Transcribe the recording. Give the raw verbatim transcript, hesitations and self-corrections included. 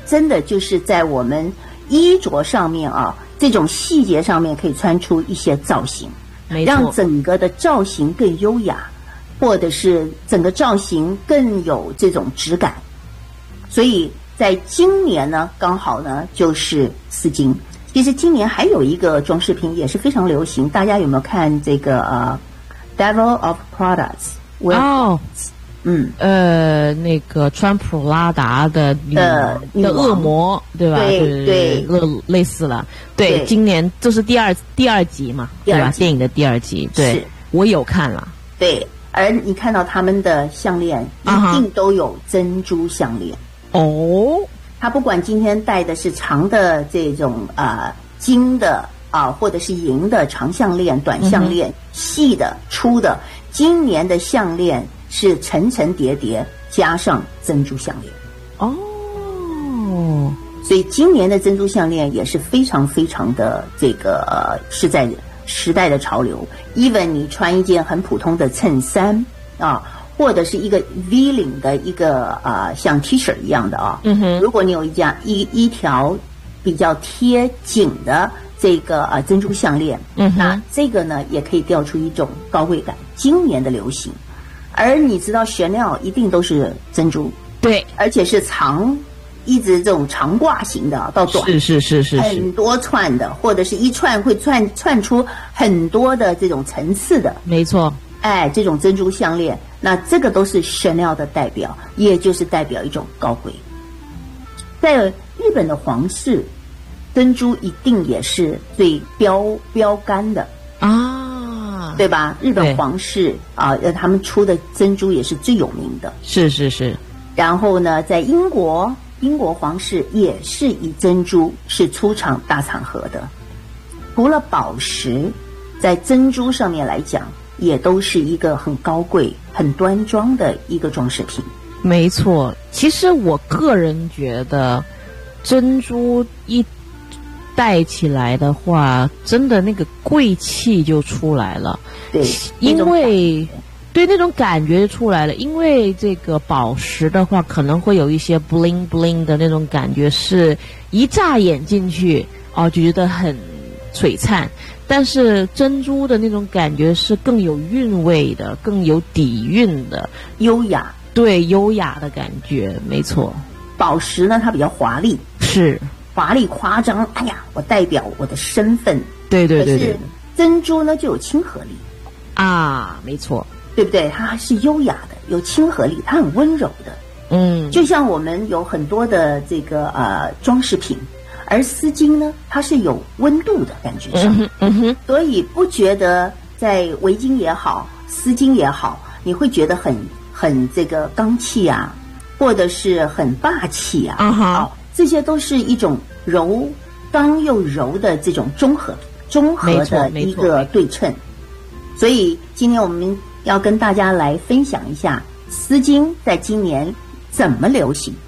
真的就是在我们衣着上面啊，这种细节上面可以穿出一些造型，让整个的造型更优雅，或者是整个造型更有这种质感。所以在今年呢，刚好呢就是丝巾。其实今年还有一个装饰品也是非常流行，大家有没有看这个呃 Devil of Prada's？ 哦， 嗯， 呃，那个穿普拉达的女的恶魔，对吧？ 对对， 类类似了。对，今年这是第二第二集嘛，对吧？电影的第二集，对，我有看了。 对，而你看到他们的项链一定都有珍珠项链。哦，他不管今天戴的是长的这种呃金的啊，或者是银的长项链、短项链、嗯、细的、粗的，今年的项链是层层叠叠加上珍珠项链。哦，所以今年的珍珠项链也是非常非常的这个呃是在时代的潮流。even 你穿一件很普通的衬衫啊，或者是一个 V 领的一个呃像 T 恤一样的啊，嗯哼，如果你有一家一一条比较贴紧的这个呃珍珠项链，嗯哼，那这个呢也可以调出一种高贵感。今年的流行，而你知道Chanel一定都是珍珠， 对， 而且是长，一直这种长挂型的到短， 是是是是很多串的，或者是一串会串串出很多的这种层次的， 没错。 哎，这种珍珠项链，那这个都是Chanel的代表，也就是代表一种高贵。在日本的皇室，珍珠一定也是最标标杆的啊，对吧？日本皇室啊，呃，他们出的珍珠也是最有名的。 是是是。 然后呢，在英国，英国皇室也是以珍珠是出场大场合的。除了宝石，在珍珠上面来讲，也都是一个很高贵、很端庄的一个装饰品。 没错，其实我个人觉得，珍珠一戴起来的话，真的那个贵气就出来了。 对， 因为对那种感觉出来了。因为这个宝石的话，可能会有一些 bling bling 的那种感觉，是一乍眼进去哦，就觉得很璀璨。但是珍珠的那种感觉是更有韵味的，更有底蕴的， 优雅。 对，优雅的感觉，没错。 宝石呢，它比较华丽， 是华丽夸张。哎呀，我代表我的身份。 对对对对。 可是珍珠呢，就有亲和力啊，没错， 对不对？它是优雅的，有亲和力，它很温柔的。嗯，就像我们有很多的这个呃装饰品。而丝巾呢，它是有温度的感觉上，嗯嗯哼，所以不觉得在围巾也好，丝巾也好，你会觉得很很这个刚气啊，或者是很霸气啊，啊哈、哦，这些都是一种柔刚又柔的这种综合综合的一个对称。所以今天我们要跟大家来分享一下丝巾在今年怎么流行。